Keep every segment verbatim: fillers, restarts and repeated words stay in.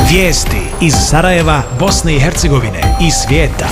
Vijesti iz Sarajeva, Bosne i Hercegovine i svijeta.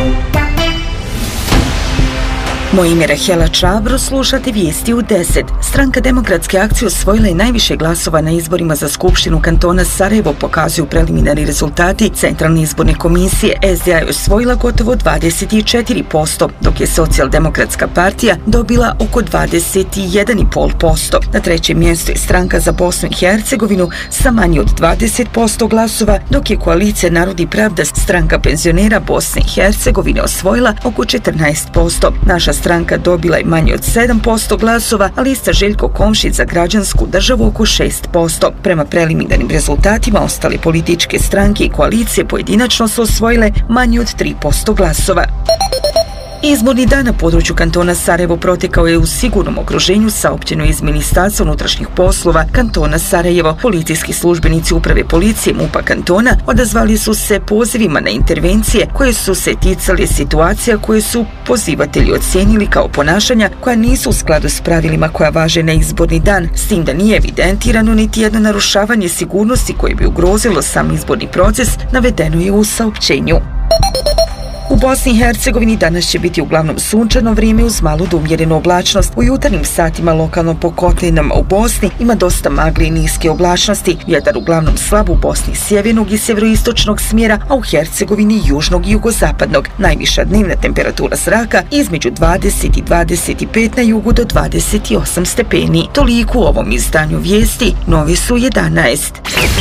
Moje ime je Rahela Čabro, slušate vijesti u deset. Stranka Demokratske akcije osvojila je najviše glasova na izborima za Skupštinu kantona Sarajevo, pokazuju preliminarni rezultati Centralne izborne komisije. S D A je osvojila gotovo dvadeset četiri posto, dok je Socijaldemokratska partija dobila oko dvadeset jedan zarez pet posto. Na trećem mjestu je Stranka za Bosnu i Hercegovinu sa manje od dvadeset posto glasova, dok je koalicija Narod i pravda Stranka penzionera Bosne i Hercegovine osvojila oko četrnaest posto. Naša stranka dobila je manje od sedam posto glasova, a lista Željko Komšić za građansku državu oko šest posto. Prema preliminarnim rezultatima, ostale političke stranke i koalicije pojedinačno su osvojile manje od tri posto glasova. Izborni dan na području kantona Sarajevo protekao je u sigurnom okruženju, saopćeno iz Ministarstva unutrašnjih poslova kantona Sarajevo. Policijski službenici uprave policije MUP-a kantona odazvali su se pozivima na intervencije koje su se ticale situacija koje su pozivatelji ocijenili kao ponašanja koja nisu u skladu s pravilima koja važe na izborni dan, s tim da nije evidentirano niti jedno narušavanje sigurnosti koje bi ugrozilo sam izborni proces, navedeno je u saopćenju. U Bosni i Hercegovini danas će biti uglavnom sunčano vrijeme uz malu do umjerenu oblačnost. U jutarnjim satima lokalno po kotlinama u Bosni ima dosta magle i niske oblačnosti. Vjetar uglavnom slab u Bosni sjevernog i sjeveroistočnog smjera, a u Hercegovini južnog i jugozapadnog. Najviša dnevna temperatura zraka između dvadeset i dvadeset pet na jugu do dvadeset osam stepeni. Toliko u ovom izdanju vijesti, novi su jedanaest.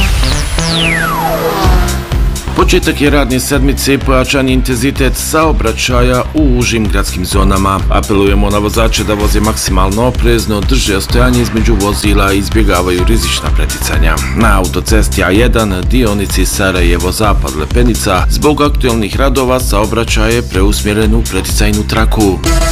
Početak je radne sedmice i pojačan intenzitet saobraćaja u užim gradskim zonama. Apelujemo na vozače da voze maksimalno oprezno, drže ostojanje između vozila i izbjegavaju rizična preticanja. Na autocesti A jedan, dionici Sarajevo-Zapad Lepenica, zbog aktualnih radova saobraćaj je preusmjeren u preticajnu traku.